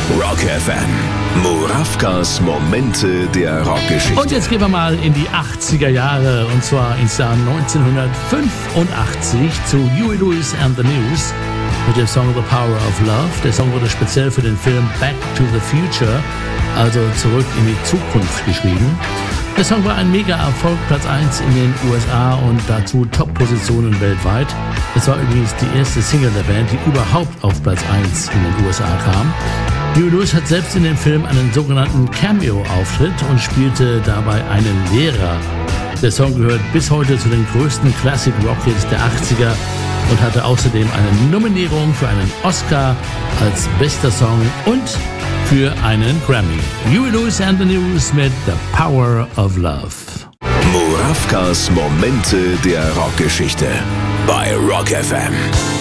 Rock FM. Murawkas Momente der Rockgeschichte. Und jetzt gehen wir mal in die 80er Jahre, und zwar ins Jahr 1985 zu Huey Lewis and the News mit dem Song The Power of Love. Der Song wurde speziell für den Film Back to the Future, also zurück in die Zukunft, geschrieben. Der Song war ein Mega-Erfolg, Platz 1 in den USA und dazu Top-Positionen weltweit. Es war übrigens die erste Single der Band, die überhaupt auf Platz 1 in den USA kam. Huey Lewis hat selbst in dem Film einen sogenannten Cameo-Auftritt und spielte dabei einen Lehrer. Der Song gehört bis heute zu den größten Classic-Rock-Hits der 80er und hatte außerdem eine Nominierung für einen Oscar als bester Song und für einen Grammy. Huey Lewis and the News mit The Power of Love. Murawkas Momente der Rockgeschichte bei Rock FM.